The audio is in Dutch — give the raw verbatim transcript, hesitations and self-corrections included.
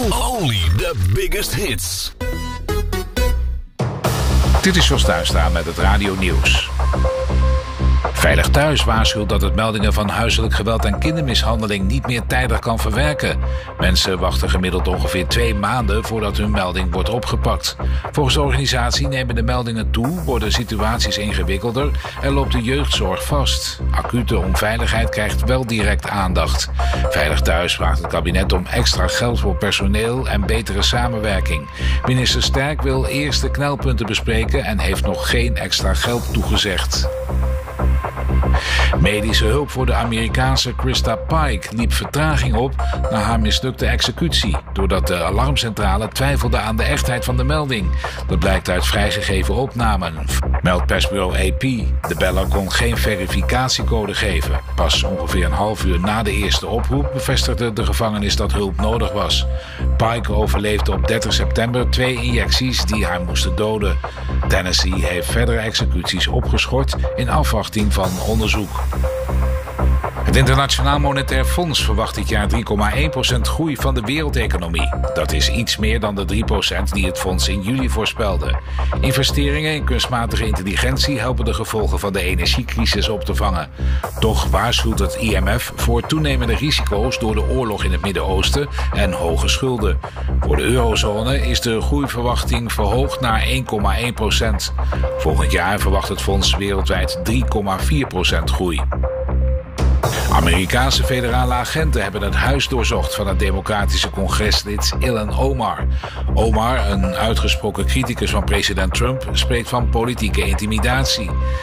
Only the biggest hits. Dit is Jos Tuinstra met het Radio Nieuws. Veilig Thuis waarschuwt dat het meldingen van huiselijk geweld en kindermishandeling niet meer tijdig kan verwerken. Mensen wachten gemiddeld ongeveer twee maanden voordat hun melding wordt opgepakt. Volgens de organisatie nemen de meldingen toe, worden situaties ingewikkelder en loopt de jeugdzorg vast. Acute onveiligheid krijgt wel direct aandacht. Veilig Thuis vraagt het kabinet om extra geld voor personeel en betere samenwerking. Minister Sterk wil eerst de knelpunten bespreken en heeft nog geen extra geld toegezegd. Medische hulp voor de Amerikaanse Krista Pike liep vertraging op na haar mislukte executie, doordat de alarmcentrale twijfelde aan de echtheid van de melding. Dat blijkt uit vrijgegeven opnamen, meldt persbureau A P. De beller kon geen verificatiecode geven. Pas ongeveer een half uur na de eerste oproep bevestigde de gevangenis dat hulp nodig was. Pike overleefde op dertig september twee injecties die haar moesten doden. Tennessee heeft verdere executies opgeschort in afwachting van onderzoek. Het Internationaal Monetair Fonds verwacht dit jaar drie komma één procent groei van de wereldeconomie. Dat is iets meer dan de drie procent die het fonds in juli voorspelde. Investeringen in kunstmatige intelligentie helpen de gevolgen van de energiecrisis op te vangen. Toch waarschuwt het I M F voor toenemende risico's door de oorlog in het Midden-Oosten en hoge schulden. Voor de eurozone is de groeiverwachting verhoogd naar één komma één procent. Volgend jaar verwacht het fonds wereldwijd drie komma vier procent groei. Amerikaanse federale agenten hebben het huis doorzocht van het democratische congreslid Ilhan Omar. Omar, een uitgesproken criticus van president Trump, spreekt van politieke intimidatie.